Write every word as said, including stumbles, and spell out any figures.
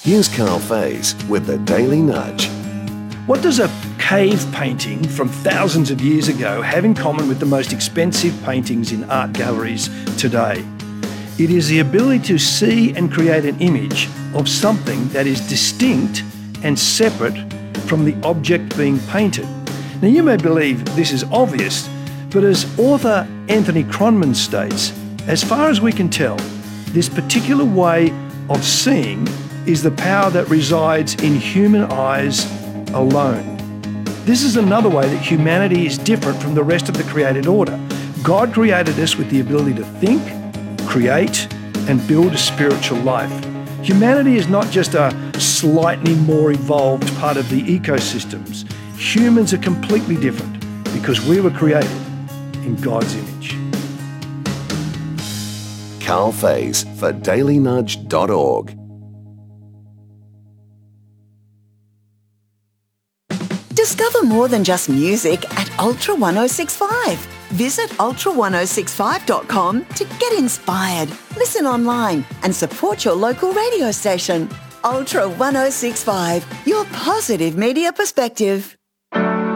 Here's Carl Faze with the Daily Nudge. What does a cave painting from thousands of years ago have in common with the most expensive paintings in art galleries today? It is the ability to see and create an image of something that is distinct and separate from the object being painted. Now, you may believe this is obvious, but as author Anthony Kronman states, as far as we can tell, this particular way of seeing is the power that resides in human eyes alone. This is another way that humanity is different from the rest of the created order. God created us with the ability to think, create, and build a spiritual life. Humanity is not just a slightly more evolved part of the ecosystems. Humans are completely different because we were created in God's image. Carl Faze for daily nudge dot org. Discover more than just music at Ultra ten sixty-five. Visit ultra ten sixty-five dot com to get inspired, listen online, and support your local radio station. Ultra ten sixty-five, your positive media perspective.